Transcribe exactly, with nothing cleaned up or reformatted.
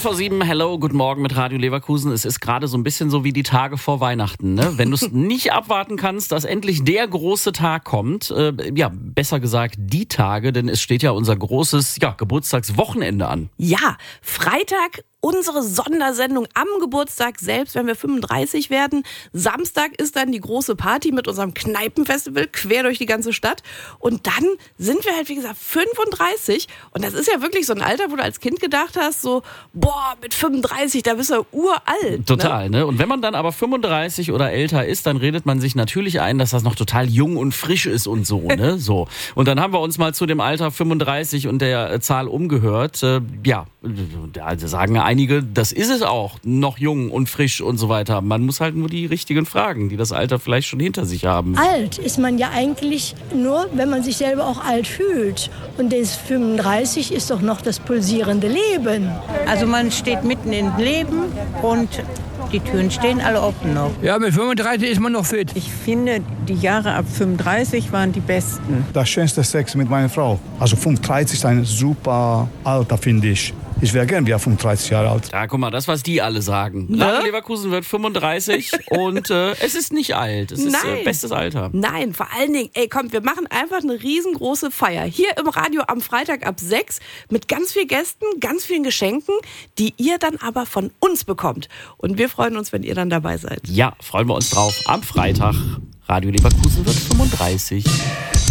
vor sieben, hello, guten Morgen mit Radio Leverkusen. Es ist gerade so ein bisschen so wie die Tage vor Weihnachten, ne? Wenn du es nicht abwarten kannst, dass endlich der große Tag kommt, äh, ja, besser gesagt die Tage, denn es steht ja unser großes ja, Geburtstagswochenende an. Ja, Freitag unsere Sondersendung am Geburtstag selbst, wenn wir fünfunddreißig werden. Samstag ist dann die große Party mit unserem Kneipenfestival quer durch die ganze Stadt. Und dann sind wir halt, wie gesagt, fünfunddreißig. Und das ist ja wirklich so ein Alter, wo du als Kind gedacht hast, so, boah, mit fünfunddreißig, da bist du uralt. Total, ne? ne? Und wenn man dann aber fünfunddreißig oder älter ist, dann redet man sich natürlich ein, dass das noch total jung und frisch ist und so, ne? So. Und dann haben wir uns mal zu dem Alter fünfunddreißig und der Zahl umgehört. Äh, ja, da sagen einige, das ist es auch, noch jung und frisch und so weiter. Man muss halt nur die richtigen fragen, die das Alter vielleicht schon hinter sich haben. Alt ist man ja eigentlich nur, wenn man sich selber auch alt fühlt. Und das fünfunddreißig ist doch noch das pulsierende Leben. Also man steht mitten im Leben und die Türen stehen alle offen noch. Ja, mit fünfunddreißig ist man noch fit. Ich finde, die Jahre ab fünfunddreißig waren die besten. Das schönste Sex mit meiner Frau. Also fünfunddreißig ist ein super Alter, finde ich. Ich wäre gern wieder fünfunddreißig Jahre alt. Ja, guck mal, das, was die alle sagen. Ne? Radio Leverkusen wird fünfunddreißig und äh, es ist nicht alt. Es ist äh, bestes Alter. Nein, vor allen Dingen, ey, komm, wir machen einfach eine riesengroße Feier. Hier im Radio am Freitag ab sechs mit ganz vielen Gästen, ganz vielen Geschenken, die ihr dann aber von uns bekommt. Und wir freuen uns, wenn ihr dann dabei seid. Ja, freuen wir uns drauf. Am Freitag. Radio Leverkusen wird fünfunddreißig.